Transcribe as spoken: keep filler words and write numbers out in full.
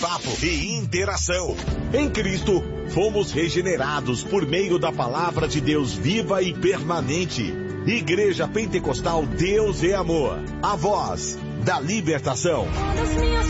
papo e interação. Em Cristo, fomos regenerados por meio da palavra de Deus viva e permanente. Igreja Pentecostal Deus é Amor. A voz da libertação.